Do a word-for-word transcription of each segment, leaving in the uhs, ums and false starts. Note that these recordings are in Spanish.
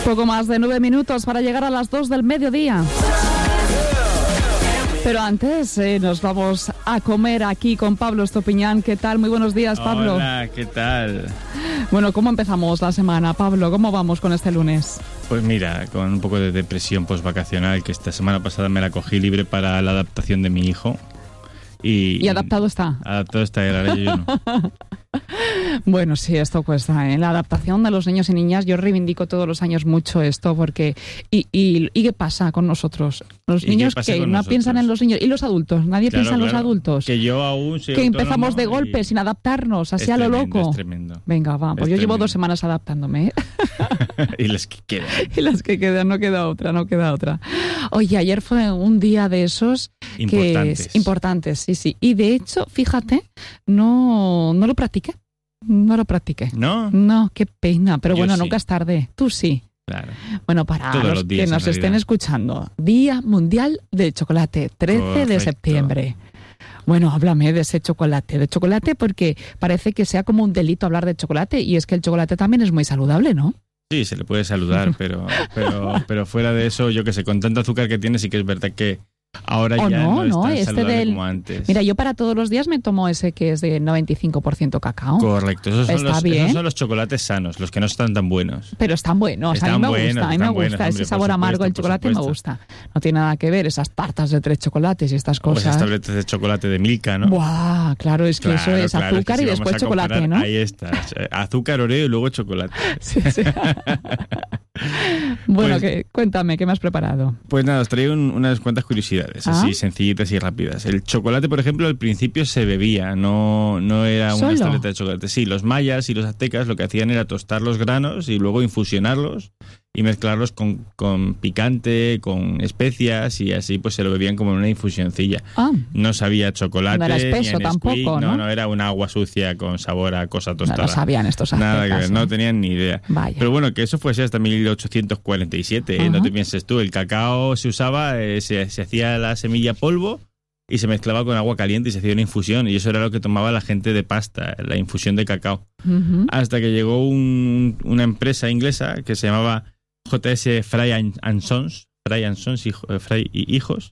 Poco más de nueve minutos para llegar a las dos del mediodía. Pero antes eh, nos vamos a comer aquí con Pablo Estopiñán. ¿Qué tal? Muy buenos días, Pablo. Hola, ¿qué tal? Bueno, ¿cómo empezamos la semana, Pablo? ¿Cómo vamos con este lunes? Pues mira, con un poco de depresión postvacacional, que esta semana pasada me la cogí libre para la adaptación de mi hijo. Y, ¿Y adaptado está? Adaptado está, ahora yo no. Bueno, sí, esto cuesta, ¿eh? La adaptación de los niños y niñas, yo reivindico todos los años mucho esto, porque... ¿Y, y, y qué pasa con nosotros? Los niños que no nosotros? piensan en los niños. ¿Y los adultos? Nadie claro, piensa en claro. los adultos. Que yo aún soy Que empezamos de golpe, y... sin adaptarnos, así es a lo tremendo, loco. Es tremendo. Venga, va, pues es yo tremendo. llevo dos semanas adaptándome, ¿eh? Y las que quedan. Y las que quedan, no queda otra, no queda otra. Oye, ayer fue un día de esos... Importantes. Que es, importantes, sí, sí. Y de hecho, fíjate, no, no lo practiqué. No lo practiqué. ¿No? No, qué pena. Pero Yo bueno, sí. nunca es tarde. Tú sí. Claro. Bueno, para Todos los, los días, que nos en estén realidad. escuchando, Día Mundial del Chocolate, trece Correcto. de septiembre. Bueno, háblame de ese chocolate, de chocolate, porque parece que sea como un delito hablar de chocolate, y es que el chocolate también es muy saludable, ¿no? Sí, se le puede saludar, pero, pero, pero fuera de eso, yo qué sé, con tanto azúcar que tiene, sí que es verdad que ahora Oh, ya no, no, es no, tan este saludable del- como antes. Mira, yo para todos los días me tomo ese que es de noventa y cinco por ciento cacao. Correcto, esos son, Está los, bien. esos son los chocolates sanos, los que no están tan buenos. Pero están buenos, a mí Están me buenos, gusta, a mí me están gusta, buenos, hombre, ese por sabor amargo del supuesto, por chocolate me supuesto. gusta. No tiene nada que ver esas tartas de tres chocolates y estas O esas cosas. tabletas de chocolate de Milka, ¿no? Buah, claro, es que Claro, eso es claro, azúcar que y si después vamos a chocolate, comparar, ¿no? Ahí está, azúcar, oreo y luego chocolate. Sí, sí. Bueno, Pues- que, cuéntame, ¿qué me has preparado? Pues nada, os traigo un- unas cuantas curiosidades, Ah. así sencillitas y rápidas. El chocolate, por ejemplo, al principio se bebía, no, no era una ¿Solo? tableta de chocolate. Sí, los mayas y los aztecas lo que hacían era tostar los granos y luego infusionarlos y mezclarlos con, con picante, con especias, y así pues se lo bebían como en una infusioncilla. Ah, No sabía chocolate, No era espeso ni a tampoco, Nesquik, ¿no? no, no, era un agua sucia con sabor a cosa no tostada. lo sabían estos aztecas. Nada que ver, ¿eh? no tenían ni idea. Vaya. Pero bueno, que eso fue así hasta mil ochocientos cuarenta y siete, ¿eh? Ajá. No te pienses tú. El cacao se usaba, eh, se, se hacía la semilla polvo y se mezclaba con agua caliente y se hacía una infusión. Y eso era lo que tomaba la gente de pasta, la infusión de cacao. Ujú. Hasta que llegó un- una empresa inglesa que se llamaba J S Fry and, and Sons, Fry and Sons, hijo- eh, Fry y hijos.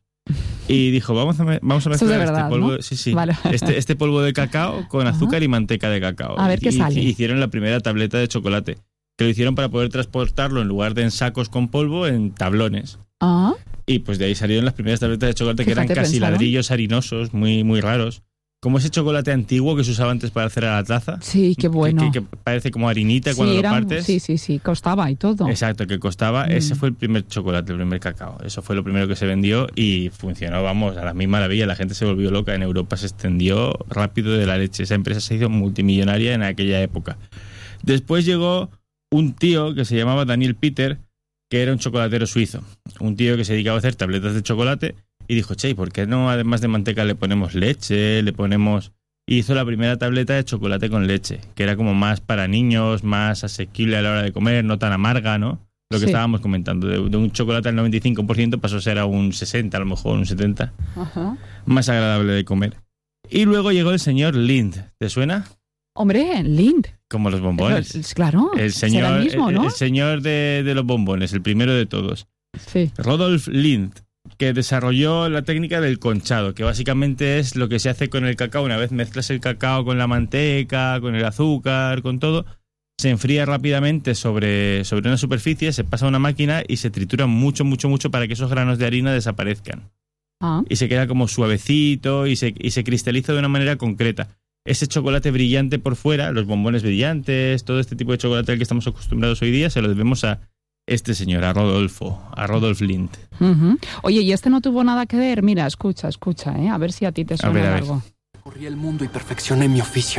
Y dijo, vamos a, me- vamos a Esto es de mezclar verdad, este polvo, ¿no? de- sí, sí, Vale. este, este polvo de cacao con Ajá. azúcar y manteca de cacao. A ver qué Y- sale. y hicieron la primera tableta de chocolate, que lo hicieron para poder transportarlo en lugar de en sacos con polvo, en tablones. Ah, Y pues de ahí salieron las primeras tabletas de chocolate, que Fíjate, eran casi pensaron. ladrillos harinosos, muy, muy raros. Como ese chocolate antiguo que se usaba antes para hacer a la taza. sí, qué bueno. Que, que- que parece como harinita cuando sí, lo eran- partes. sí, sí, sí, costaba y todo. Exacto, que costaba. Mm. Ese fue el primer chocolate, el primer cacao. Eso fue lo primero que se vendió y funcionó, vamos, a la misma maravilla. La gente se volvió loca. En Europa se extendió rápido de la leche. Esa empresa se hizo multimillonaria en aquella época. Después llegó un tío que se llamaba Daniel Peter, que era un chocolatero suizo. Un tío que se dedicaba a hacer tabletas de chocolate y dijo, che, ¿por qué no además de manteca le ponemos leche? Le ponemos... Y hizo la primera tableta de chocolate con leche, que era como más para niños, más asequible a la hora de comer, no tan amarga, ¿no? Lo que Sí. estábamos comentando, de, de un chocolate al noventa y cinco por ciento pasó a ser a un sesenta, a lo mejor un setenta, Ajá. más agradable de comer. Y luego llegó el señor Lind, ¿te suena? Hombre, Lind. Como los bombones. Es- Claro, El será señor, el mismo, el- ¿no? el señor de, de los bombones, el primero de todos. Sí. Rodolf Lind, que desarrolló la técnica del conchado, que básicamente es lo que se hace con el cacao. Una vez mezclas el cacao con la manteca, con el azúcar, con todo, se enfría rápidamente sobre, sobre una superficie, se pasa a una máquina y se tritura mucho, mucho, mucho para que esos granos de harina desaparezcan. Ah, Y se queda como suavecito y se, y se cristaliza de una manera concreta. Ese chocolate brillante por fuera, los bombones brillantes, todo este tipo de chocolate al que estamos acostumbrados hoy día, se lo debemos a este señor, a Rodolfo, a Rodolf Lind. ujú. Oye, y este no tuvo nada que ver. Mira, escucha, escucha, ¿eh? A ver si a ti te suena ver, a ver. algo. Corrí el mundo y perfeccioné mi oficio.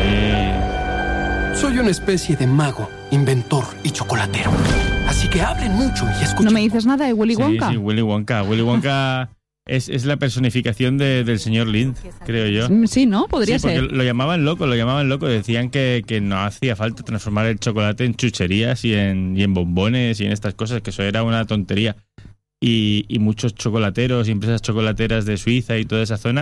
Eh, Soy una especie de mago, inventor y chocolatero. Así que hablen mucho y escuchen. ¿No me dices nada de Willy sí, Wonka? sí, Willy Wonka. Willy Wonka es, es la personificación de- del señor Lind, creo yo. Mm, Sí, ¿no? Podría Sí, porque ser. lo llamaban loco, lo llamaban loco. Decían que, que no hacía falta transformar el chocolate en chucherías y en, y en bombones y en estas cosas, que eso era una tontería. Y, y muchos chocolateros y empresas chocolateras de Suiza y toda esa zona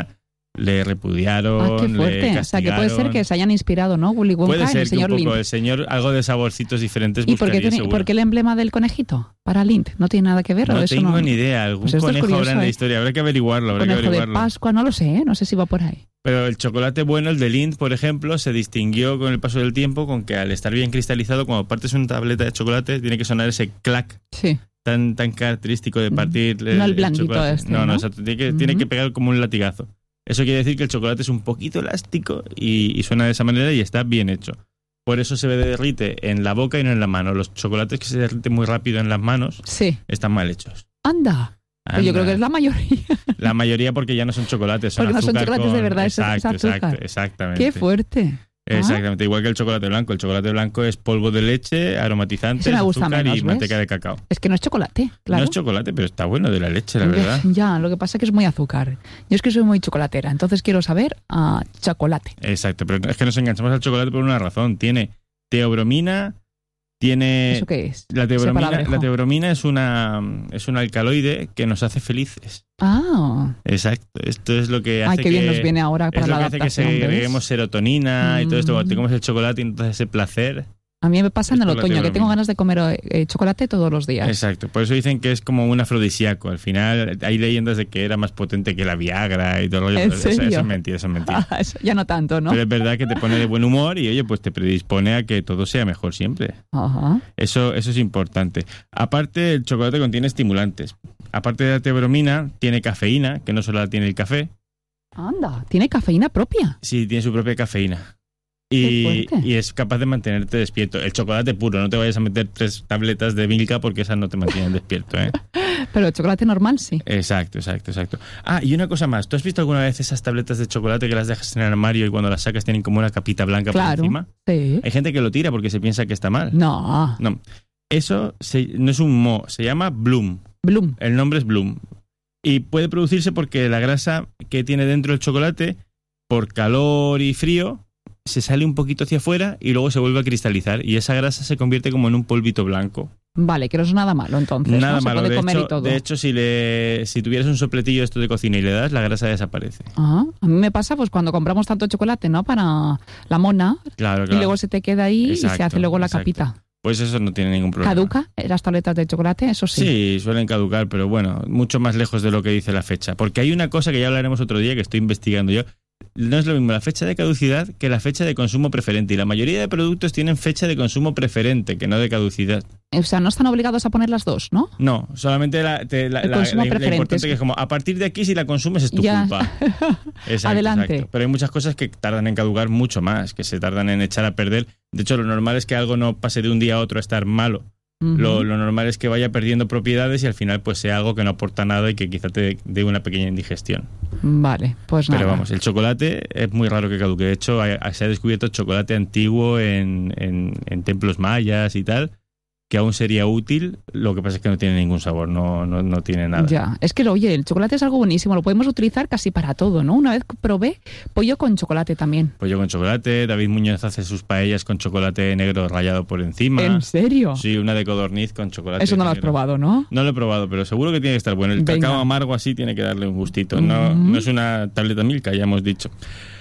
Le repudiaron, ah, qué fuerte. le O sea, que puede ser que se hayan inspirado, ¿no? Willy Wonka, puede ser el señor que un poco Lind. el señor, algo de saborcitos diferentes ¿Y por qué, buscaría, tiene, seguro. por qué el emblema del conejito para Lind? ¿No tiene nada que ver? No ¿o eso tengo no? ni idea. Algún Pues esto es conejo curioso, habrá en la ¿eh? historia. Habrá que averiguarlo. Habrá Conejo que averiguarlo. de Pascua, no lo sé, ¿eh? No sé si va por ahí. Pero el chocolate bueno, el de Lindt, por ejemplo, se distinguió con el paso del tiempo con que al estar bien cristalizado, cuando partes una tableta de chocolate, tiene que sonar ese clac Sí. tan, tan característico de partir No el blandito chocolate. este, No, no, ¿no? exacto. Tiene que, Uh-huh. tiene que pegar como un latigazo. Eso quiere decir que el chocolate es un poquito elástico y, y suena de esa manera y está bien hecho. Por eso se derrite en la boca y no en la mano. Los chocolates que se derriten muy rápido en las manos Sí. están mal hechos. Anda. Pero yo Anda. creo que es la mayoría. La mayoría porque ya no son chocolates, son Porque no son azúcar chocolates con- de verdad, es- es exacto, azúcar. exacto, exactamente. Qué fuerte. Exactamente, igual que el chocolate blanco. El chocolate blanco es polvo de leche, aromatizantes, Ese me gusta azúcar menos, y ¿ves? manteca de cacao. Es que no es chocolate, claro. No es chocolate, pero está bueno de la leche, la Ya- verdad. Ya, lo que pasa es que es muy azúcar. Yo es que soy muy chocolatera, entonces quiero saber a chocolate. Exacto, pero es que nos enganchamos al chocolate por una razón. Tiene teobromina, tiene... ¿Eso qué es? La Ese teobromina, palabrejo. la teobromina es, una, es un alcaloide que nos hace felices. Ah, Exacto, esto es lo que hace ay, qué que... bien nos viene ahora para es lo la que hace que adaptación, ¿ves? segreguemos serotonina y todo esto. Cuando Mm. te comes el chocolate, entonces ese placer... A mí me pasa en Es el por la otoño, que teobromina. tengo ganas de comer eh, chocolate todos los días. Exacto, por eso dicen que es como un afrodisíaco. Al final hay leyendas de que era más potente que la Viagra y todo el rollo. ¿En pero eso, serio? eso es mentira, eso es mentira. Ah, eso ya no tanto, ¿no? Pero es verdad que te pone de buen humor y oye, pues te predispone a que todo sea mejor siempre. Ajá. Eso, eso es importante. Aparte, el chocolate contiene estimulantes. Aparte de la teobromina, tiene cafeína, que no solo la tiene el café, Anda, tiene cafeína propia. sí, tiene su propia cafeína. Qué Y, fuerte. y es capaz de mantenerte despierto. El chocolate puro, no te vayas a meter tres tabletas de Milka porque esas no te mantienen despierto, ¿eh? Pero el chocolate normal sí. Exacto, exacto, exacto. Ah, y una cosa más. ¿Tú has visto alguna vez esas tabletas de chocolate que las dejas en el armario y cuando las sacas tienen como una capita blanca por Claro. encima? Sí. Hay gente que lo tira porque se piensa que está mal. No. No. Eso se- no es un mo, se llama Bloom. Bloom. El nombre es Bloom. Y puede producirse porque la grasa que tiene dentro el chocolate, por calor y frío, se sale un poquito hacia afuera y luego se vuelve a cristalizar. Y esa grasa se convierte como en un polvito blanco. Vale, que no es nada malo entonces. Nada ¿no? Se malo. puede De comer hecho, y todo. de hecho si, le, si tuvieras un sopletillo esto de cocina y le das, la grasa desaparece. Ah, a mí me pasa pues cuando compramos tanto chocolate, ¿no? Para la mona. Claro, Y claro. luego se te queda ahí y se Exacto, hace luego la exacto. capita. Pues eso no tiene ningún problema. ¿Caduca las tabletas de chocolate? Eso sí. Sí, suelen caducar, pero bueno, mucho más lejos de lo que dice la fecha. Porque hay una cosa que ya hablaremos otro día que estoy investigando yo. No es lo mismo la fecha de caducidad que la fecha de consumo preferente. Y la mayoría de productos tienen fecha de consumo preferente, que no de caducidad. O sea, no están obligados a poner las dos, ¿no? No, solamente la, te- la, El la- consumo la- la preferente importante es- que es como, a partir de aquí si la consumes es tu Ya. culpa. Exacto, Adelante. exacto. Pero hay muchas cosas que tardan en caducar mucho más, que se tardan en echar a perder. De hecho, lo normal es que algo no pase de un día a otro a estar malo. Ujú. Lo, lo normal es que vaya perdiendo propiedades y al final pues sea algo que no aporta nada y que quizá te dé una pequeña indigestión. Vale, pues nada. Pero vamos, el chocolate es muy raro que caduque. De hecho, hay- se ha descubierto chocolate antiguo en, en, en templos mayas y tal, que aún sería útil. Lo que pasa es que no tiene ningún sabor, no, no, no tiene nada. Ya, es que oye, el chocolate es algo buenísimo, lo podemos utilizar casi para todo, ¿no? Una vez probé pollo con chocolate también. Pollo con chocolate, David Muñoz hace sus paellas con chocolate negro rallado por encima. ¿En serio? Sí, una de codorniz con chocolate Eso no lo has negro. probado, ¿no? No lo he probado, pero seguro que tiene que estar bueno. El Venga. cacao amargo así tiene que darle un gustito. No, Mm. no es una tableta Milka, ya hemos dicho.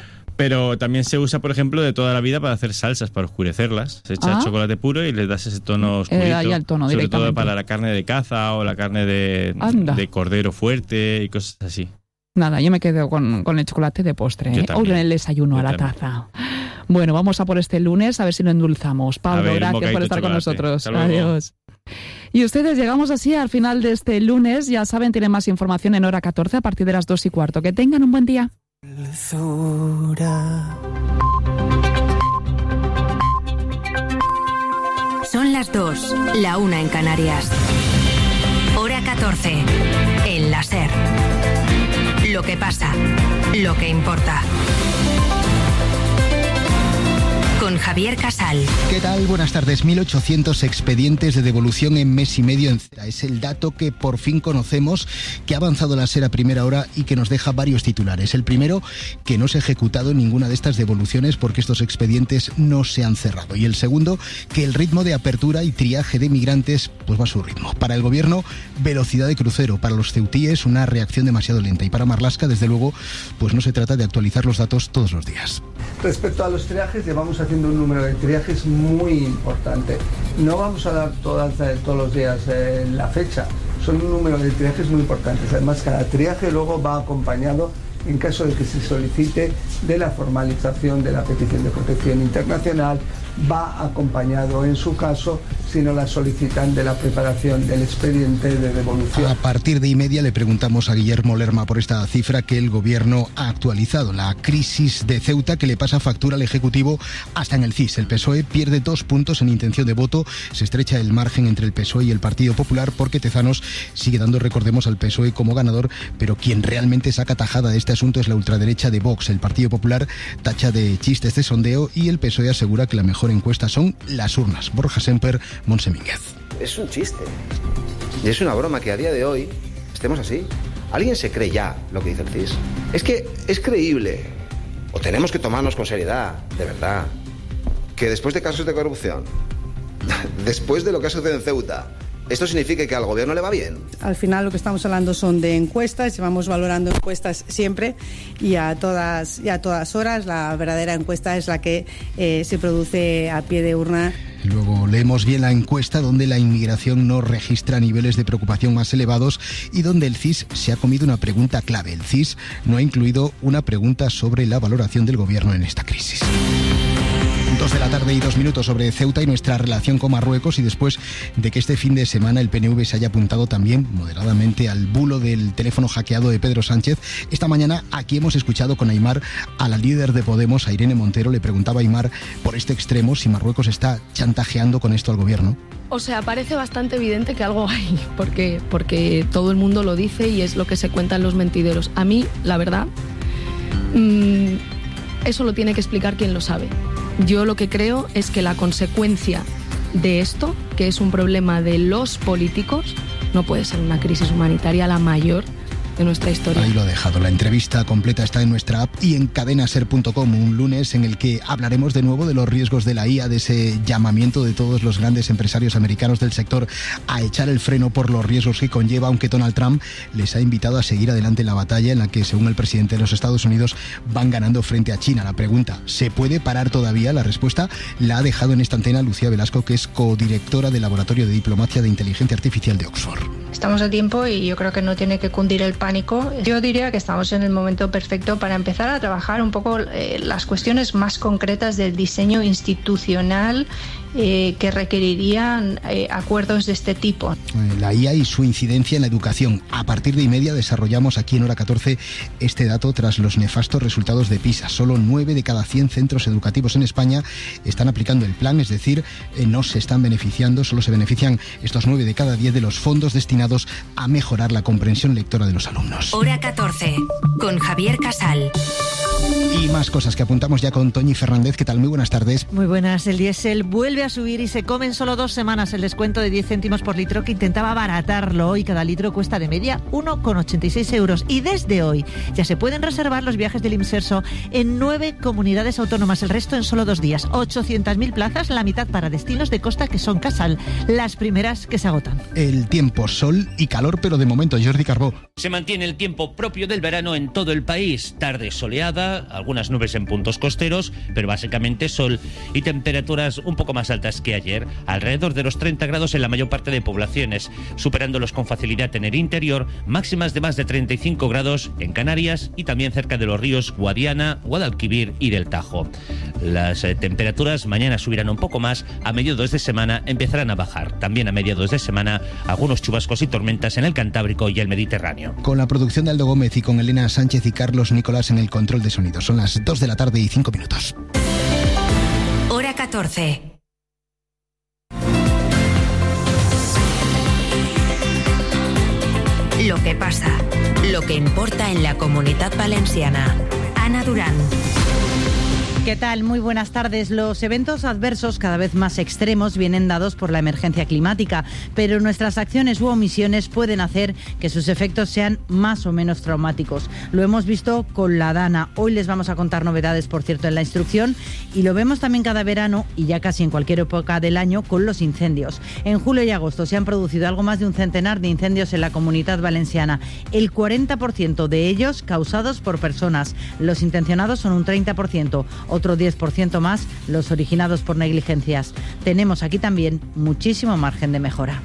Pero también se usa, por ejemplo, de toda la vida para hacer salsas, para oscurecerlas. Se echa Ah. chocolate puro y le das ese tono oscurito. Eh, ahí al tono, sobre directamente. todo para la carne de caza o la carne de, Anda. de cordero fuerte y cosas así. Nada, yo me quedo con, con el chocolate de postre, Yo ¿eh? O también. en el desayuno Yo a la también. taza. Bueno, vamos a por este lunes a ver si lo endulzamos. Pablo, ver, un gracias bocadito por de estar con chocolate. nosotros. Hasta luego. Adiós. Y ustedes llegamos así al final de este lunes. Ya saben, tienen más información en hora catorce a partir de las dos y cuarto. Que tengan un buen día. Son las dos, la una en Canarias. Hora catorce, en la SER. Lo que pasa, lo que importa. Con con Javier Casal. ¿Qué tal? Buenas tardes. mil ochocientos expedientes de devolución en mes y medio en Ceuta. Es el dato que por fin conocemos, que ha avanzado la SER a primera hora y que nos deja varios titulares. El primero, que no se ha ejecutado ninguna de estas devoluciones porque estos expedientes no se han cerrado. Y el segundo, que el ritmo de apertura y triaje de migrantes pues va a su ritmo. Para el gobierno, velocidad de crucero. Para los ceutíes, una reacción demasiado lenta. Y para Marlaska, desde luego, pues no se trata de actualizar los datos todos los días. Respecto a los triajes, llevamos haciendo un número de triajes muy importante. No vamos a dar todas, todos los días eh, la fecha. Son un número de triajes muy importantes. Además, cada triaje luego va acompañado, en caso de que se solicite, de la formalización de la petición de protección internacional, va acompañado, en su caso, si no la solicitan, de la preparación del expediente de devolución. A partir de y media le preguntamos a Guillermo Lerma por esta cifra que el gobierno ha actualizado. La crisis de Ceuta, que le pasa factura al Ejecutivo hasta en el C I S. El P S O E pierde dos puntos en intención de voto. Se estrecha el margen entre el P S O E y el Partido Popular porque Tezanos sigue dando, recordemos, al P S O E como ganador, pero quien realmente saca tajada de este asunto es la ultraderecha de Vox. El Partido Popular tacha de chistes de sondeo y el P S O E asegura que la mejor encuesta son las urnas. Borja Semper, Monsemínguez. Es un chiste. Y es una broma que a día de hoy estemos así. ¿Alguien se cree ya lo que dice el C I S? Es que es creíble, o tenemos que tomarnos con seriedad, de verdad, que después de casos de corrupción, después de lo que ha sucedido en Ceuta, ¿esto significa que al gobierno le va bien? Al final lo que estamos hablando son de encuestas, llevamos valorando encuestas siempre y a todas, y a todas horas. La verdadera encuesta es la que eh, se produce a pie de urna. Luego leemos bien la encuesta donde la inmigración no registra niveles de preocupación más elevados y donde el C I S se ha comido una pregunta clave. El C I S no ha incluido una pregunta sobre la valoración del gobierno en esta crisis. Dos de la tarde y dos minutos sobre Ceuta y nuestra relación con Marruecos, y después de que este fin de semana el P N V se haya apuntado también moderadamente al bulo del teléfono hackeado de Pedro Sánchez, esta mañana aquí hemos escuchado con Aimar a la líder de Podemos, a Irene Montero. Le preguntaba a Aimar por este extremo si Marruecos está chantajeando con esto al gobierno. O sea, parece bastante evidente que algo hay, porque, porque todo el mundo lo dice y es lo que se cuenta en los mentideros. A mí, la verdad, mmm, eso lo tiene que explicar quien lo sabe. Yo lo que creo es que la consecuencia de esto, que es un problema de los políticos, no puede ser una crisis humanitaria la mayor de nuestra historia. Ahí lo ha dejado. La entrevista completa está en nuestra app y en cadena ser punto com, un lunes en el que hablaremos de nuevo de los riesgos de la I A, de ese llamamiento de todos los grandes empresarios americanos del sector a echar el freno por los riesgos que conlleva, aunque Donald Trump les ha invitado a seguir adelante en la batalla en la que, según el presidente de los Estados Unidos, van ganando frente a China. La pregunta, ¿se puede parar todavía? La respuesta la ha dejado en esta antena Lucía Velasco, que es codirectora del Laboratorio de Diplomacia de Inteligencia Artificial de Oxford. Estamos a tiempo y yo creo que no tiene que cundir el pánico. Yo diría que estamos en el momento perfecto para empezar a trabajar un poco eh, las cuestiones más concretas del diseño institucional eh, que requerirían eh, acuerdos de este tipo. La I A y su incidencia en la educación. A partir de y media desarrollamos aquí en Hora catorce este dato tras los nefastos resultados de PISA. Solo nueve de cada cien centros educativos en España están aplicando el plan, es decir, eh, no se están beneficiando, solo se benefician estos nueve de cada diez de los fondos destinados a mejorar la comprensión lectora de los alumnos. Hora catorce, con Javier Casal. Y más cosas que apuntamos ya con Toñi Fernández. ¿Qué tal? Muy buenas tardes. Muy buenas. El diésel vuelve a subir y se come en solo dos semanas el descuento de diez céntimos por litro que intentaba abaratarlo, y cada litro cuesta de media uno con ochenta y seis euros. Y desde hoy ya se pueden reservar los viajes del Imserso en nueve comunidades autónomas, el resto en solo dos días. ochocientas mil plazas, la mitad para destinos de costa que son Casal, las primeras que se agotan. El tiempo, sol y calor, pero de momento, Jordi Carbó. Se mantiene el tiempo propio del verano en todo el país. Tarde soleada, algunas nubes en puntos costeros, pero básicamente sol, y temperaturas un poco más altas que ayer, alrededor de los treinta grados en la mayor parte de poblaciones, superándolos con facilidad en el interior, máximas de más de treinta y cinco grados en Canarias y también cerca de los ríos Guadiana, Guadalquivir y del Tajo. Las eh, temperaturas mañana subirán un poco más, a mediados de semana empezarán a bajar. También a mediados de semana algunos chubascos y tormentas en el Cantábrico y el Mediterráneo. Con la producción de Aldo Gómez y con Elena Sánchez y Carlos Nicolás en el control de sonido. Son las dos de la tarde y cinco minutos. Hora catorce. Lo que pasa, lo que importa en la Comunitat Valenciana. Ana Durán. ¿Qué tal? Muy buenas tardes. Los eventos adversos cada vez más extremos vienen dados por la emergencia climática, pero nuestras acciones u omisiones pueden hacer que sus efectos sean más o menos traumáticos. Lo hemos visto con la Dana. Hoy les vamos a contar novedades, por cierto, en la instrucción, y lo vemos también cada verano y ya casi en cualquier época del año con los incendios. En julio y agosto se han producido algo más de un centenar de incendios en la Comunidad Valenciana, el cuarenta por ciento de ellos causados por personas. Los intencionados son un treinta por ciento. Otro diez por ciento más los originados por negligencias. Tenemos aquí también muchísimo margen de mejora.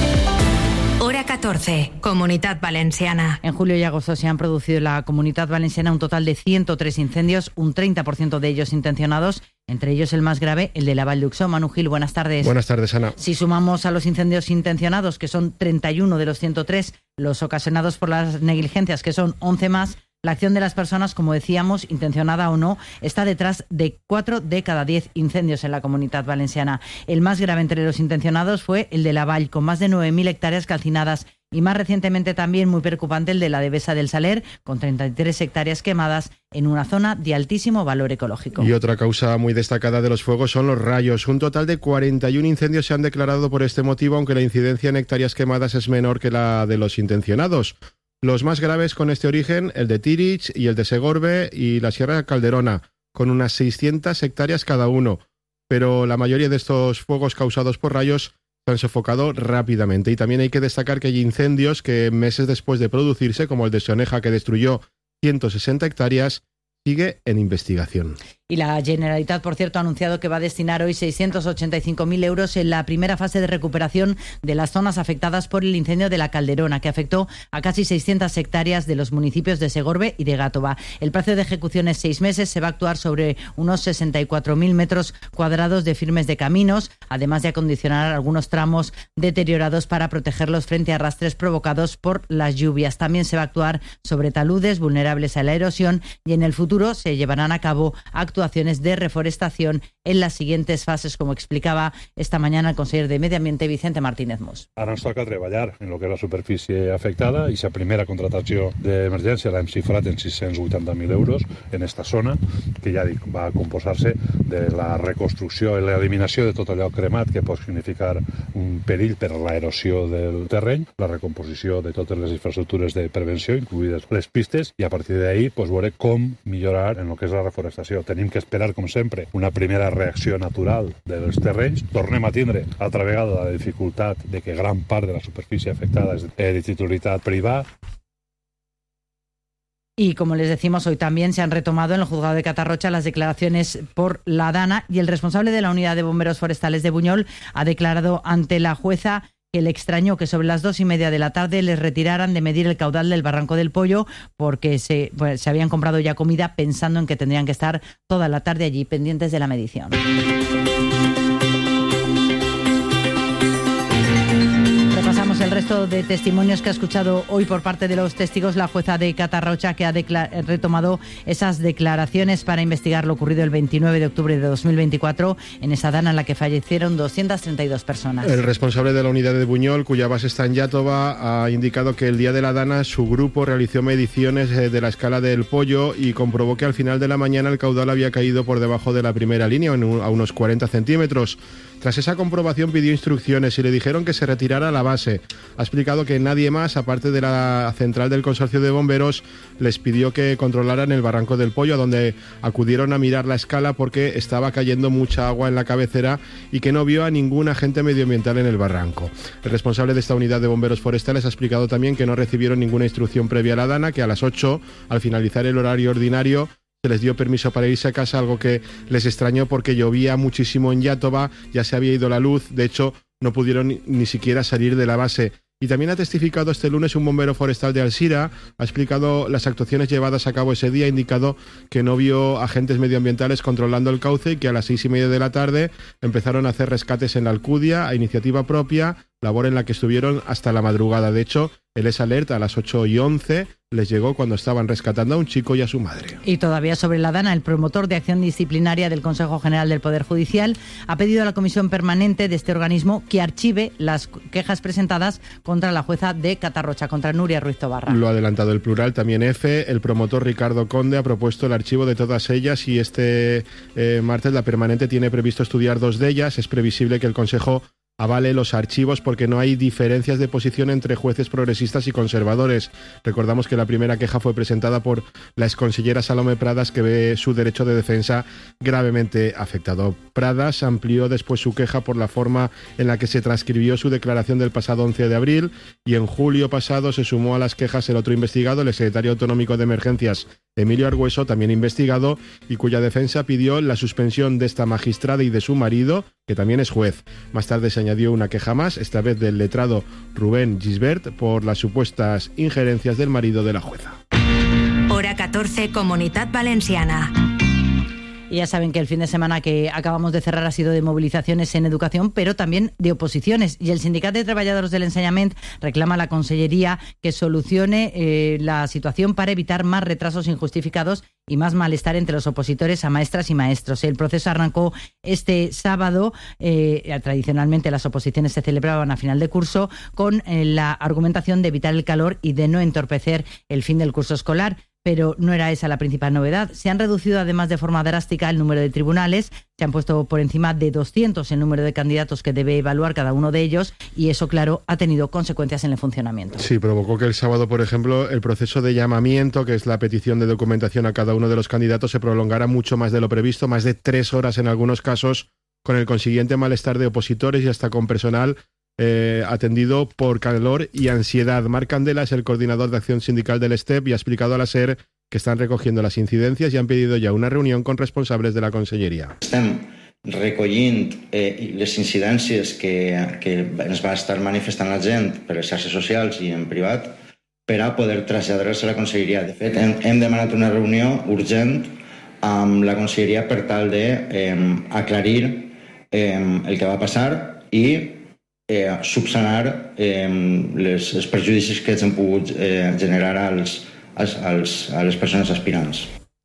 Hora catorce, Comunidad Valenciana. En julio y agosto se han producido en la Comunidad Valenciana un total de ciento tres incendios, un treinta por ciento de ellos intencionados, entre ellos el más grave, el de la Vall d'Uixó. Manu Gil, buenas tardes. Buenas tardes, Ana. Si sumamos a los incendios intencionados, que son treinta y uno de los ciento tres, los ocasionados por las negligencias, que son once más, la acción de las personas, como decíamos, intencionada o no, está detrás de cuatro de cada diez incendios en la Comunidad Valenciana. El más grave entre los intencionados fue el de la Vall, con más de nueve mil hectáreas calcinadas. Y más recientemente también muy preocupante el de la Devesa del Saler, con treinta y tres hectáreas quemadas en una zona de altísimo valor ecológico. Y otra causa muy destacada de los fuegos son los rayos. Un total de cuarenta y uno incendios se han declarado por este motivo, aunque la incidencia en hectáreas quemadas es menor que la de los intencionados. Los más graves con este origen, el de Tirich y el de Segorbe y la Sierra Calderona, con unas seiscientas hectáreas cada uno. Pero la mayoría de estos fuegos causados por rayos se han sofocado rápidamente. Y también hay que destacar que hay incendios que meses después de producirse, como el de Soneja, que destruyó ciento sesenta hectáreas, sigue en investigación. Y la Generalitat, por cierto, ha anunciado que va a destinar hoy seiscientos ochenta y cinco mil euros en la primera fase de recuperación de las zonas afectadas por el incendio de la Calderona, que afectó a casi seiscientas hectáreas de los municipios de Segorbe y de Gàtova. El plazo de ejecución es seis meses. Se va a actuar sobre unos sesenta y cuatro mil metros cuadrados de firmes de caminos, además de acondicionar algunos tramos deteriorados para protegerlos frente a arrastres provocados por las lluvias. También se va a actuar sobre taludes vulnerables a la erosión y en el futuro se llevarán a cabo actuaciones de reforestación en las siguientes fases, como explicaba esta mañana el conseller de Medio Ambiente, Vicente Martínez Mos. Ara ens toca treballar en lo que és la superfície afectada i la primera contratació d'emergència l'hem xifrat en sis-cents vuitanta mil euros en esta zona, que ja dic, va composar-se de la reconstrucció i l'eliminació de tot allò cremat que pot significar un perill per a l'erosió del terreny, la recomposició de totes les infraestructures de prevenció, incluïdes les pistes, i a partir d'ahí pues, veure com millorar en lo que és la reforestació. Tenim que esperar, com sempre, una primera reacció natural dels terrenys. Tornem a tindre altra vegada la dificultat de que gran part de la superfície afectada és de titularitat privada. Y como les decimos, hoy también se han retomado en el juzgado de Catarrocha las declaraciones por la Dana, y el responsable de la unidad de bomberos forestales de Buñol ha declarado ante la jueza que le extrañó que sobre las dos y media de la tarde les retiraran de medir el caudal del Barranco del Pollo porque se, pues, se habían comprado ya comida pensando en que tendrían que estar toda la tarde allí pendientes de la medición. Repasamos el resto de testimonios que ha escuchado hoy por parte de los testigos la jueza de Catarrocha, que ha retomado esas declaraciones para investigar lo ocurrido el veintinueve de octubre de dos mil veinticuatro en esa Dana en la que fallecieron doscientas treinta y dos personas. El responsable de la unidad de Buñol, cuya base está en Gàtova, ha indicado que el día de la Dana su grupo realizó mediciones de la escala del Pollo y comprobó que al final de la mañana el caudal había caído por debajo de la primera línea, a unos cuarenta centímetros. Tras esa comprobación pidió instrucciones y le dijeron que se retirara a la base. Ha explicado que nadie más, aparte de la central del consorcio de bomberos, les pidió que controlaran el Barranco del Pollo, a donde acudieron a mirar la escala porque estaba cayendo mucha agua en la cabecera y que no vio a ningún agente medioambiental en el barranco. El responsable de esta unidad de bomberos forestales ha explicado también que no recibieron ninguna instrucción previa a la Dana, que a las ocho, al finalizar el horario ordinario, se les dio permiso para irse a casa, algo que les extrañó porque llovía muchísimo en Gàtova, ya se había ido la luz, de hecho no pudieron ni, ni siquiera salir de la base. Y también ha testificado este lunes un bombero forestal de Alzira, ha explicado las actuaciones llevadas a cabo ese día, ha indicado que no vio agentes medioambientales controlando el cauce y que a las seis y media de la tarde empezaron a hacer rescates en la Alcudia a iniciativa propia, labor en la que estuvieron hasta la madrugada. De hecho, el S Alert a las ocho y once les llegó cuando estaban rescatando a un chico y a su madre. Y todavía sobre la Dana, el promotor de acción disciplinaria del Consejo General del Poder Judicial ha pedido a la comisión permanente de este organismo que archive las quejas presentadas contra la jueza de Catarrocha, contra Nuria Ruiz Tobarra. Lo ha adelantado el Plural, también F. El promotor Ricardo Conde ha propuesto el archivo de todas ellas y este eh, martes la permanente tiene previsto estudiar dos de ellas. Es previsible que el Consejo avale los archivos porque no hay diferencias de posición entre jueces progresistas y conservadores. Recordamos que la primera queja fue presentada por la exconsellera Salomé Pradas, que ve su derecho de defensa gravemente afectado. Pradas amplió después su queja por la forma en la que se transcribió su declaración del pasado once de abril y en julio pasado se sumó a las quejas el otro investigado, el secretario autonómico de Emergencias, Emilio Argüeso, también investigado, y cuya defensa pidió la suspensión de esta magistrada y de su marido, que también es juez. Más tarde se añadió una queja más, esta vez del letrado Rubén Gisbert, por las supuestas injerencias del marido de la jueza. Hora catorce, Comunitat Valenciana. Y ya saben que el fin de semana que acabamos de cerrar ha sido de movilizaciones en educación, pero también de oposiciones. Y el Sindicat de Treballadors del Ensenyament reclama a la Consellería que solucione eh, la situación para evitar más retrasos injustificados y más malestar entre los opositores a maestras y maestros. El proceso arrancó este sábado. Eh, tradicionalmente las oposiciones se celebraban a final de curso con eh, la argumentación de evitar el calor y de no entorpecer el fin del curso escolar. Pero no era esa la principal novedad. Se han reducido además de forma drástica el número de tribunales, se han puesto por encima de doscientos el número de candidatos que debe evaluar cada uno de ellos y eso, claro, ha tenido consecuencias en el funcionamiento. Sí, provocó que el sábado, por ejemplo, el proceso de llamamiento, que es la petición de documentación a cada uno de los candidatos, se prolongara mucho más de lo previsto, más de tres horas en algunos casos, con el consiguiente malestar de opositores y hasta con personal Eh, atendido por calor y ansiedad. Marc Candela es el coordinador de acción sindical del STEP y ha explicado a la SER que están recogiendo las incidencias y han pedido ya una reunión con responsables de la Conselleria. Estem recollint eh, les incidències que, que ens va estar manifestant la gent per les xarxes socials i en privat per a poder traslladar-les a la Conselleria. De fet, hem, hem demanat una reunió urgent amb la Conselleria per tal d'aclarir eh, eh, el que va passar i Eh, subsanar eh, les, els perjudicis que han pogut eh, generar als, als, als, a les persones aspirants.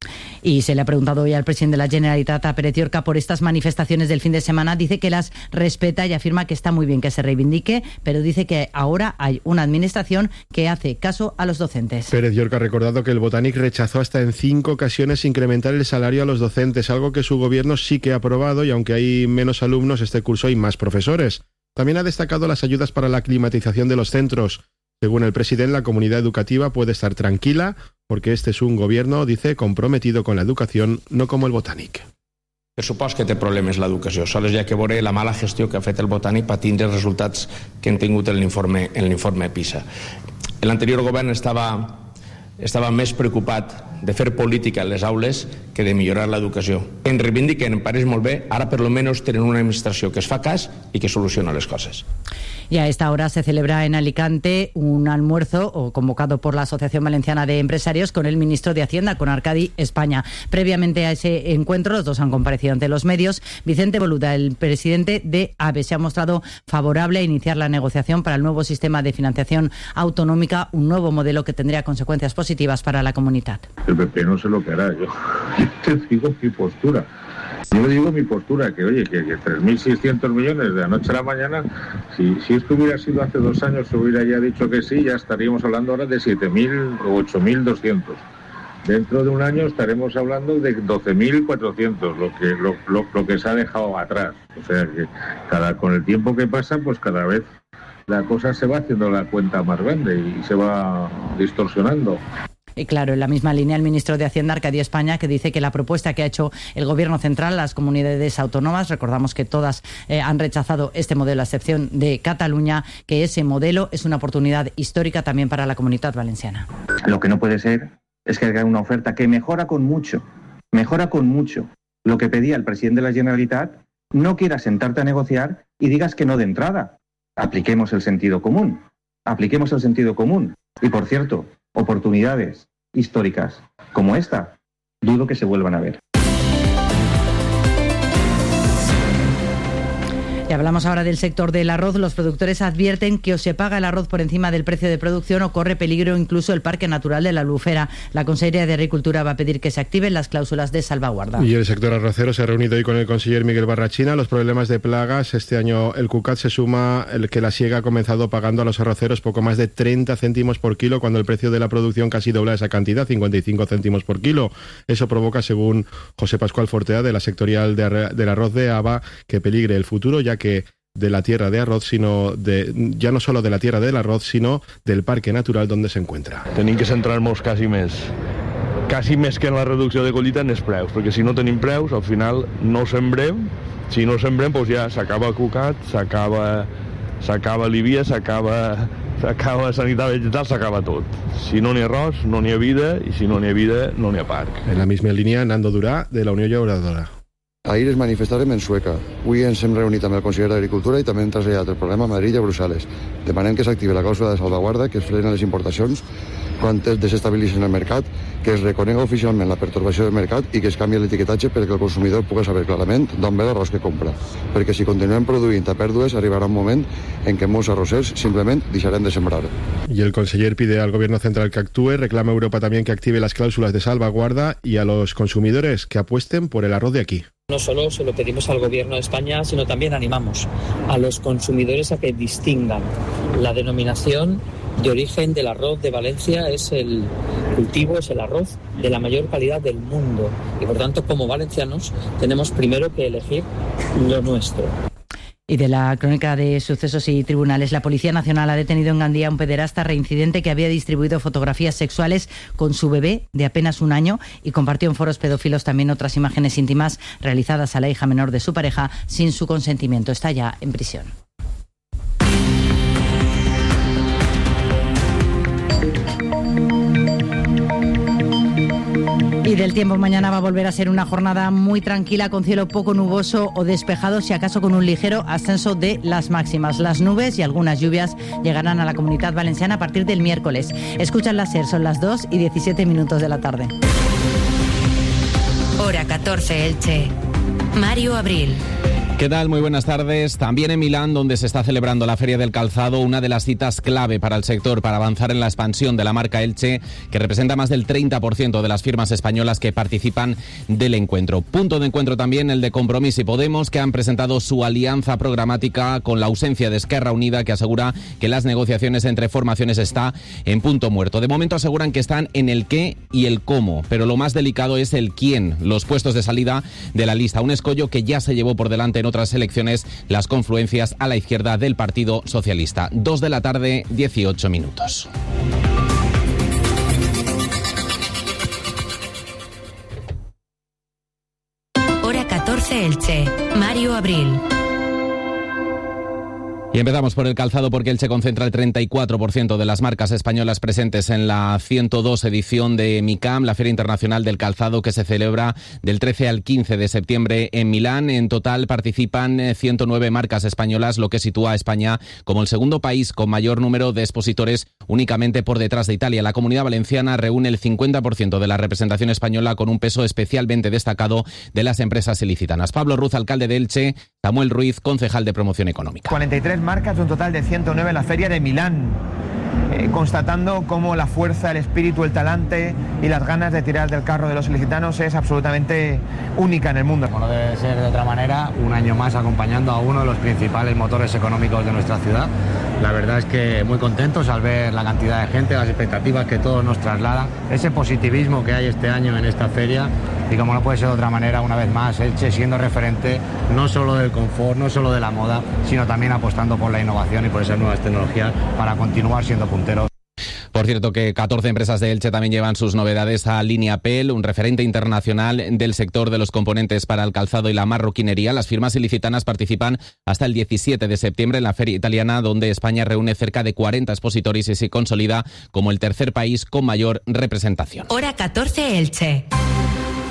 Y se le ha preguntado hoy al presidente de la Generalitat, a Pérez Llorca, por estas manifestaciones del fin de semana. Dice que las respeta y afirma que está muy bien que se reivindique, pero dice que ahora hay una administración que hace caso a los docentes. Pérez Llorca ha recordado que el Botanic rechazó hasta en cinco ocasiones incrementar el salario a los docentes, algo que su gobierno sí que ha aprobado y aunque hay menos alumnos este curso hay más profesores. También ha destacado las ayudas para la climatización de los centros. Según el presidente, la comunidad educativa puede estar tranquila porque este es un gobierno, dice, comprometido con la educación, no como el Botànic. Per supost que té problemes l'educació. Sols hi ha que veure la mala gestió que ha fet el Botànic per tindre els resultats que hem tingut en l'informe en l'informe PISA. L'anterior govern estava estava més preocupat de fer política a les aules que de millorar l'educació. En reivindiquen, em pareix molt bé, ara per lo menos tenen una administració que es fa cas i que soluciona les coses. Y a esta hora se celebra en Alicante un almuerzo o convocado por la Asociación Valenciana de Empresarios con el ministro de Hacienda, con Arcadi España. Previamente a ese encuentro, los dos han comparecido ante los medios. Vicente Boluda, el presidente de AVE, se ha mostrado favorable a iniciar la negociación para el nuevo sistema de financiación autonómica, un nuevo modelo que tendría consecuencias positivas para la comunidad. El P P no sé lo que hará, yo te digo mi postura. Yo digo mi postura, que oye, que, que tres mil seiscientos millones de la noche a la mañana, si, si esto hubiera sido hace dos años, se hubiera ya dicho que sí, ya estaríamos hablando ahora de siete mil o ocho mil doscientos. Dentro de un año estaremos hablando de doce mil cuatrocientos, lo que, lo, lo, lo que se ha dejado atrás. O sea que cada, con el tiempo que pasa, pues cada vez la cosa se va haciendo la cuenta más grande y se va distorsionando. Y claro, en la misma línea el ministro de Hacienda, Arcadi España, que dice que la propuesta que ha hecho el Gobierno central, las comunidades autónomas, recordamos que todas eh, han rechazado este modelo a excepción de Cataluña, que ese modelo es una oportunidad histórica también para la Comunidad Valenciana. Lo que no puede ser es que haya una oferta que mejora con mucho, mejora con mucho lo que pedía el presidente de la Generalitat, no quieras sentarte a negociar y digas que no de entrada. Apliquemos el sentido común, apliquemos el sentido común. Y por cierto, oportunidades históricas como esta, dudo que se vuelvan a ver. Y hablamos ahora del sector del arroz. Los productores advierten que o se paga el arroz por encima del precio de producción o corre peligro incluso el Parque Natural de la Albufera. La Consellería de Agricultura va a pedir que se activen las cláusulas de salvaguarda. Y el sector arrocero se ha reunido hoy con el conseller Miguel Barrachina. Los problemas de plagas. Este año el CUCAT se suma el que la siega ha comenzado pagando a los arroceros poco más de treinta céntimos por kilo, cuando el precio de la producción casi dobla esa cantidad, cincuenta y cinco céntimos por kilo. Eso provoca, según José Pascual Fortea, de la sectorial de, del arroz de A B A, que peligre el futuro, ya que de la tierra de arroz, sino de, ya no solo de la tierra del arroz, sino del parque natural donde se encuentra. Tenim que centrar-nos quasi més quasi més que en la reducció de collita en els preus, perquè si no tenim preus, al final no sembrem, si no sembrem doncs ja s'acaba CUCAT, s'acaba s'acaba l'I V I A, s'acaba s'acaba sanitat vegetal, s'acaba tot. Si no n'hi ha arròs, no n'hi ha vida, i si no n'hi ha vida, no n'hi ha parc. En la misma línia, Nando Durà, de la Unió Llauradora. Ahir es manifestarem en Sueca. Avui ens hem reunit amb el conseller d'Agricultura i també hem traslladat el problema a Madrid i a Brussel·les. Demanem que s'activi la clàusula de salvaguarda, que es frenen les importacions quan es desestabilitzen el mercat, que es reconega oficialment la pertorbació del mercat i que es canvi l'etiquetatge perquè el consumidor pugui saber clarament d'on ve l'arròs que compra. Perquè si continuem produint a pèrdues, arribarà un moment en què molts arrossers simplement deixarem de sembrar. Y el conseller pide al Gobierno central que actúe, reclama a Europa también que active las cláusulas de salvaguarda y a los consumidores que apuesten por el arroz de aquí. No solo se lo pedimos al Gobierno de España, sino también animamos a los consumidores a que distingan la denominación de origen del arroz de Valencia. Es el cultivo, es el arroz de la mayor calidad del mundo y por tanto como valencianos tenemos primero que elegir lo nuestro. Y de la crónica de sucesos y tribunales, la Policía Nacional ha detenido en Gandía a un pederasta reincidente que había distribuido fotografías sexuales con su bebé de apenas un año y compartió en foros pedófilos también otras imágenes íntimas realizadas a la hija menor de su pareja sin su consentimiento. Está ya en prisión. Y del tiempo, mañana va a volver a ser una jornada muy tranquila, con cielo poco nuboso o despejado, si acaso con un ligero ascenso de las máximas. Las nubes y algunas lluvias llegarán a la Comunidad Valenciana a partir del miércoles. Escuchan la SER, son las dos y diecisiete minutos de la tarde. Hora catorce, Elche. Mario Abril. ¿Qué tal? Muy buenas tardes. También en Milán, donde se está celebrando la Feria del Calzado, una de las citas clave para el sector para avanzar en la expansión de la marca Elche, que representa más del treinta por ciento de las firmas españolas que participan del encuentro. Punto de encuentro también el de Compromís y Podemos, que han presentado su alianza programática con la ausencia de Esquerra Unida, que asegura que las negociaciones entre formaciones está en punto muerto. De momento aseguran que están en el qué y el cómo, pero lo más delicado es el quién, los puestos de salida de la lista. Un escollo que ya se llevó por delante en otras elecciones las confluencias a la izquierda del Partido Socialista. Dos de la tarde, dieciocho minutos. Hora catorce, Elche. Mario Abril. Y empezamos por el calzado, porque Elche concentra el treinta y cuatro por ciento de las marcas españolas presentes en la ciento dos edición de MICAM, la Feria Internacional del Calzado, que se celebra del trece al quince de septiembre en Milán. En total participan ciento nueve marcas españolas, lo que sitúa a España como el segundo país con mayor número de expositores, únicamente por detrás de Italia. La Comunidad Valenciana reúne el cincuenta por ciento de la representación española, con un peso especialmente destacado de las empresas ilicitanas. Pablo Ruz, alcalde de Elche; Samuel Ruiz, concejal de Promoción Económica. cuarenta y tres marcas de un total de ciento nueve en la Feria de Milán, eh, constatando cómo la fuerza, el espíritu, el talante y las ganas de tirar del carro de los ilicitanos es absolutamente única en el mundo. Como no debe ser de otra manera, un año más acompañando a uno de los principales motores económicos de nuestra ciudad. La verdad es que muy contentos al ver la cantidad de gente, las expectativas que todos nos trasladan, ese positivismo que hay este año en esta feria, y como no puede ser de otra manera, una vez más Elche siendo referente no solo del confort, no solo de la moda, sino también apostando por la innovación y por esas nuevas tecnologías para continuar siendo punteros. Por cierto, que catorce empresas de Elche también llevan sus novedades a Línea P E L, un referente internacional del sector de los componentes para el calzado y la marroquinería. Las firmas ilicitanas participan hasta el diecisiete de septiembre en la Feria Italiana, donde España reúne cerca de cuarenta expositores y se consolida como el tercer país con mayor representación. Hora catorce, Elche.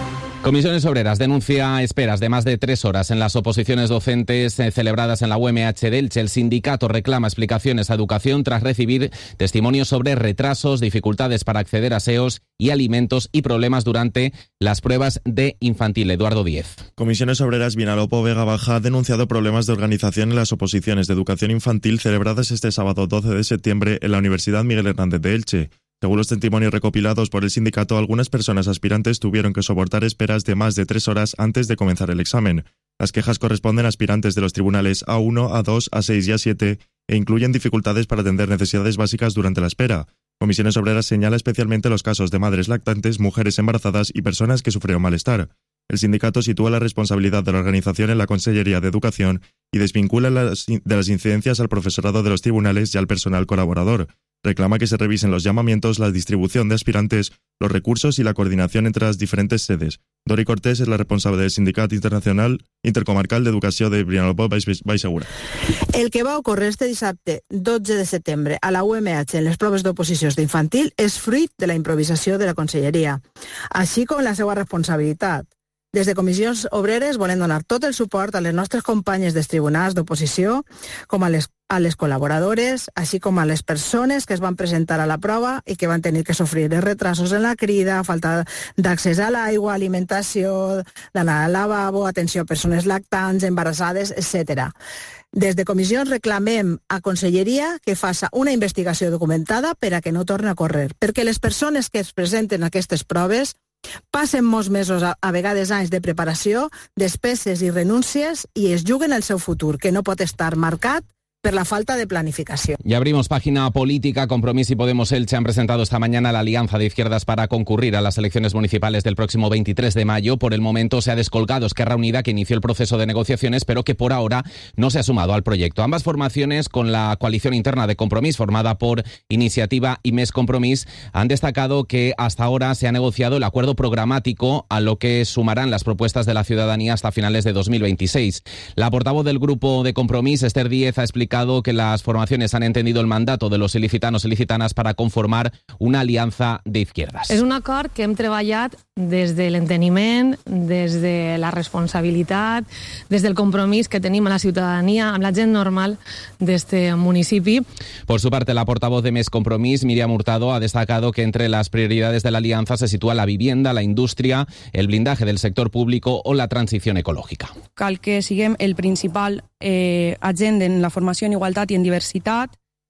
Comisiones Obreras denuncia esperas de más de tres horas en las oposiciones docentes eh, celebradas en la U M H de Elche. El sindicato reclama explicaciones a Educación tras recibir testimonios sobre retrasos, dificultades para acceder a S E Os y alimentos y problemas durante las pruebas de infantil. Eduardo Díez. Comisiones Obreras Vinalopó Vega Baja ha denunciado problemas de organización en las oposiciones de educación infantil celebradas este sábado doce de septiembre en la Universidad Miguel Hernández de Elche. Según los testimonios recopilados por el sindicato, algunas personas aspirantes tuvieron que soportar esperas de más de tres horas antes de comenzar el examen. Las quejas corresponden a aspirantes de los tribunales A uno, A dos, A seis y A siete e incluyen dificultades para atender necesidades básicas durante la espera. Comisiones Obreras señala especialmente los casos de madres lactantes, mujeres embarazadas y personas que sufrieron malestar. El sindicato sitúa la responsabilidad de la organización en la Consellería de Educación y desvincula las, de las incidencias al profesorado de los tribunales y al personal colaborador. Reclama que se revisen los llamamientos, la distribución de aspirantes, los recursos y la coordinación entre las diferentes sedes. Dori Cortés es la responsable del Sindicat Internacional Intercomarcal d'Educació de Vinalopó Baix Segura. El que va ocórrer este dissabte dotze de setembre a la U M H en les proves d'oposicions d'infantil és fruit de la improvisació de la Conselleria, així com la seva responsabilitat. Des de Comissions Obreres volem donar tot el suport a les nostres companyes dels tribunals d'oposició, com a les, a les col·laboradores, així com a les persones que es van presentar a la prova i que van tenir que sofrir els retrasos en la crida, falta d'accés a l'aigua, alimentació, d'anar al lavabo, atenció a persones lactants, embarassades, etcètera. Des de comissions reclamem a Conselleria que faça una investigació documentada per a que no torni a córrer, perquè les persones que es presenten a aquestes proves passen molts mesos, a, a vegades anys de preparació, despeses i renúncies i es juguen el seu futur, que no pot estar marcat por la falta de planificación. Y abrimos página política. Compromís y Podemos Elche han presentado esta mañana la alianza de izquierdas para concurrir a las elecciones municipales del próximo veintitrés de mayo. Por el momento se ha descolgado Esquerra Unida, que inició el proceso de negociaciones, pero que por ahora no se ha sumado al proyecto. Ambas formaciones, con la coalición interna de Compromís, formada por Iniciativa y Més Compromís, han destacado que hasta ahora se ha negociado el acuerdo programático a lo que sumarán las propuestas de la ciudadanía hasta finales de dos mil veintiséis. La portavoz del grupo de Compromís, Esther Díez, ha explicado que las formaciones han entendido el mandato de los ilicitanos y ilicitanas para conformar una alianza de izquierdas. És un acord que hem treballat des de l'enteniment, des de la responsabilitat, des del compromís que tenim a la ciutadania, amb la gent normal d'este municipi. Por su parte, la portavoz de Més Compromís, Míriam Hurtado, ha destacado que entre las prioridades de la alianza se sitúa la vivienda, la industria, el blindaje del sector público o la transición ecológica. Cal que siguem el principal eh, agent en la formació en igualtat i en diversitat,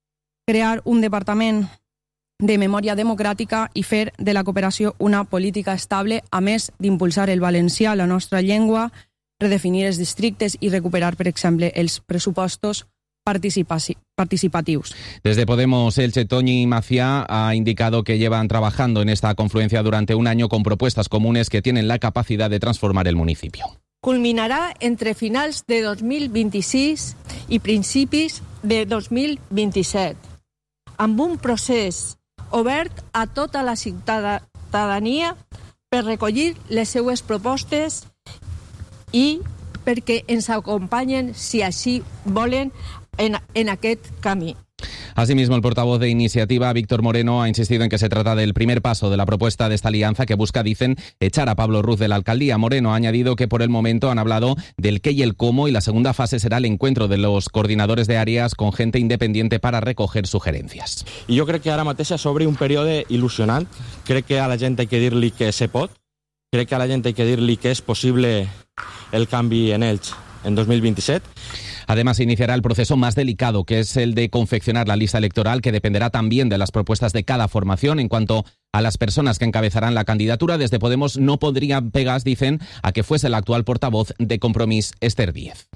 crear un departament de memòria democràtica i fer de la cooperació una política estable, a més d'impulsar el valencià, la nostra llengua, redefinir els districtes i recuperar, per exemple, els pressupostos participatius. Desde Podemos Elche, Toñi Maciá ha indicado que llevan trabajando en esta confluencia durante un año con propuestas comunes que tienen la capacidad de transformar el municipio. Culminarà entre finals de dos mil vint-i-sis i principis de dos mil vint-i-set, amb un procés obert a tota la ciutadania per recollir les seues propostes i perquè ens acompanyen, si així volen, en, en aquest camí. Asimismo, el portavoz de Iniciativa, Víctor Moreno, ha insistido en que se trata del primer paso de la propuesta de esta alianza que busca, dicen, echar a Pablo Ruz de la alcaldía. Moreno ha añadido que por el momento han hablado del qué y el cómo y la segunda fase será el encuentro de los coordinadores de àrees con gente independiente para recoger sugerencias. I jo crec que ara mateix s'obre un període il·lusionant. Crec que a la gent hay que dir-li que se pot. Crec que a la gent hay que dir-li que és possible el canvi en Elx en dos mil vint-i-set. Además, iniciará el proceso más delicado, que es el de confeccionar la lista electoral, que dependerá también de las propuestas de cada formación. En cuanto a las personas que encabezarán la candidatura, desde Podemos no podrían pegas, dicen, a que fuese la actual portavoz de Compromís, Esther Díez.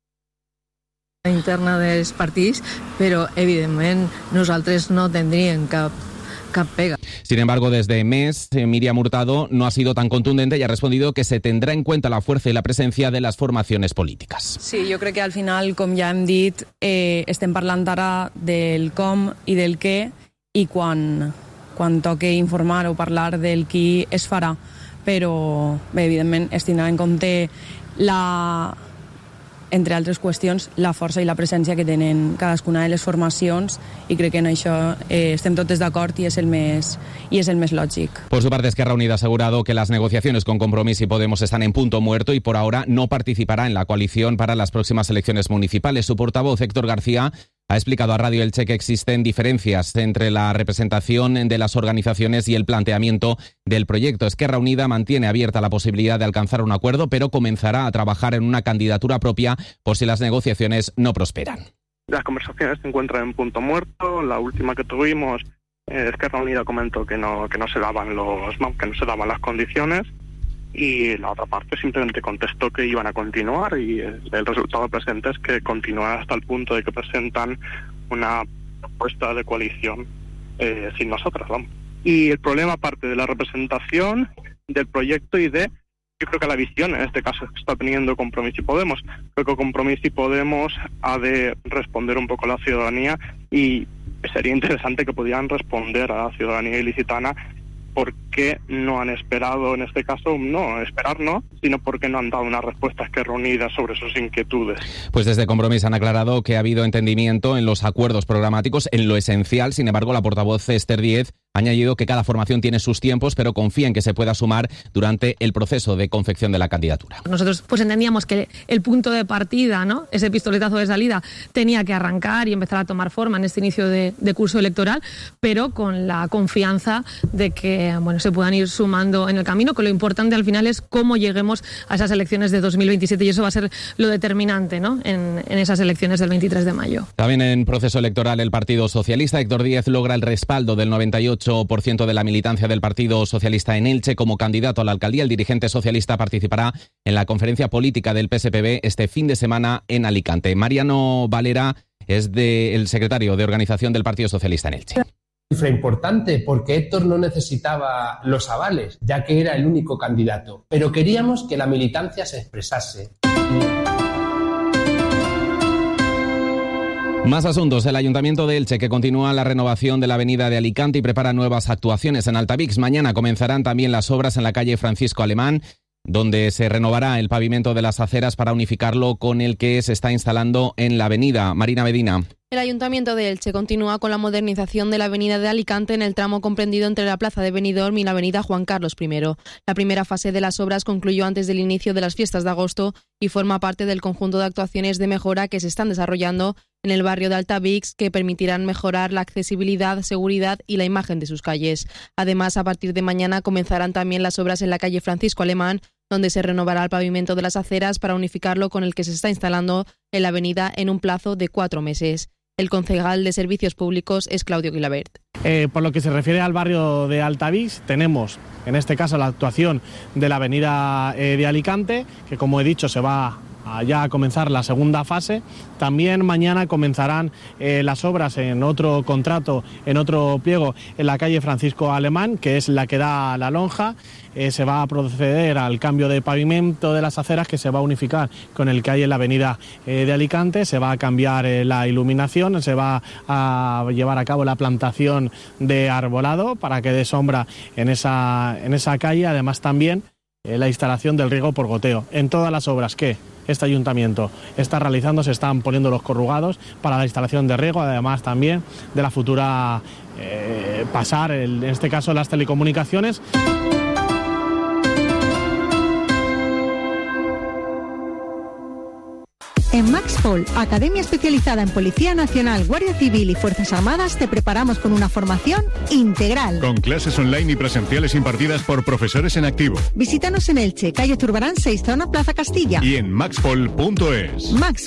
Interna dels partits, però, evidentment, nosaltres no tendríem cap pega. Sin embargo, desde Més, Míriam Hurtado no ha sido tan contundente y ha respondido que se tendrá en cuenta la fuerza y la presencia de las formaciones políticas. Sí, jo crec que al final, com ja hem dit, eh, estem parlant ara del com i del què, i quan, quan toque informar o parlar del qui es farà. Però, bé, evidentment, es tindrà en compte la, entre altres qüestions, la força i la presència que tenen cadascuna de les formacions, i crec que en això eh, estem totes d'acord i és el més y es el més lògic. Por su parte, Esquerra Unida ha asegurado que las negociaciones con Compromís y Podemos están en punto muerto y por ahora no participará en la coalición para las próximas elecciones municipales. Su portavoz, Héctor García, ha explicado a Radio Elche que existen diferencias entre la representación de las organizaciones y el planteamiento del proyecto. Esquerra Unida mantiene abierta la posibilidad de alcanzar un acuerdo, pero comenzará a trabajar en una candidatura propia por si las negociaciones no prosperan. Las conversaciones se encuentran en punto muerto. La última que tuvimos, eh, Esquerra Unida comentó que no que no se daban los que no se daban las condiciones, y la otra parte simplemente contestó que iban a continuar, y el resultado presente es que continúan hasta el punto de que presentan una propuesta de coalición eh, sin nosotras, vamos. Y el problema, aparte de la representación del proyecto y de, yo creo que la visión en este caso que está teniendo Compromís y Podemos, creo que Compromís y Podemos ha de responder un poco a la ciudadanía, y sería interesante que pudieran responder a la ciudadanía ilicitana por qué no han esperado, en este caso, no esperar no, sino porque no han dado una respuesta a Esquerra Unida sobre sus inquietudes. Pues desde Compromís han aclarado que ha habido entendimiento en los acuerdos programáticos, en lo esencial. Sin embargo, la portavoz Esther Díez ha añadido que cada formación tiene sus tiempos, pero confía en que se pueda sumar durante el proceso de confección de la candidatura. Nosotros pues entendíamos que el punto de partida, ¿no?, ese pistoletazo de salida, tenía que arrancar y empezar a tomar forma en este inicio de, de curso electoral, pero con la confianza de que bueno, se puedan ir sumando en el camino, que lo importante al final es cómo lleguemos a esas elecciones de dos mil veintisiete, y eso va a ser lo determinante, ¿no?, en, en esas elecciones del veintitrés de mayo. También en proceso electoral el Partido Socialista. Héctor Díez logra el respaldo del noventa y ocho por ciento de la militancia del Partido Socialista en Elche como candidato a la alcaldía. El dirigente socialista participará en la conferencia política del P S P B este fin de semana en Alicante. Mariano Valera es de, el secretario de organización del Partido Socialista en Elche. Cifra importante porque Héctor no necesitaba los avales, ya que era el único candidato, pero queríamos que la militancia se expresase. Más asuntos. El Ayuntamiento de Elche, que continúa la renovación de la avenida de Alicante y prepara nuevas actuaciones en Altavix. Mañana comenzarán también las obras en la calle Francisco Alemán, donde se renovará el pavimento de las aceras para unificarlo con el que se está instalando en la avenida. Marina Medina. El Ayuntamiento de Elche continúa con la modernización de la avenida de Alicante en el tramo comprendido entre la plaza de Benidorm y la avenida Juan Carlos primero. La primera fase de las obras concluyó antes del inicio de las fiestas de agosto y forma parte del conjunto de actuaciones de mejora que se están desarrollando en el barrio de Altavix, que permitirán mejorar la accesibilidad, seguridad y la imagen de sus calles. Además, a partir de mañana comenzarán también las obras en la calle Francisco Alemán, donde se renovará el pavimento de las aceras para unificarlo con el que se está instalando en la avenida en un plazo de cuatro meses. El concejal de Servicios Públicos es Claudio Guilabert. Eh, por lo que se refiere al barrio de Altavix, tenemos en este caso la actuación de la avenida eh, de Alicante, que como he dicho se va a ya a comenzar la segunda fase. También mañana comenzarán eh, las obras en otro contrato, en otro pliego, en la calle Francisco Alemán, que es la que da a la lonja. Eh, se va a proceder al cambio de pavimento de las aceras, que se va a unificar con el que hay en la avenida eh, de Alicante. Se va a cambiar eh, la iluminación, se va a llevar a cabo la plantación de arbolado para que dé sombra en esa, en esa calle. Además también eh, la instalación del riego por goteo. En todas las obras que este ayuntamiento está realizando se están poniendo los corrugados para la instalación de riego, además también de la futura eh, pasar, el, en este caso, las telecomunicaciones. En Maxpol, academia especializada en Policía Nacional, Guardia Civil y Fuerzas Armadas, te preparamos con una formación integral. Con clases online y presenciales impartidas por profesores en activo. Visítanos en Elche, calle Zurbarán seis, zona Plaza Castilla. Y en maxpol punto es. Max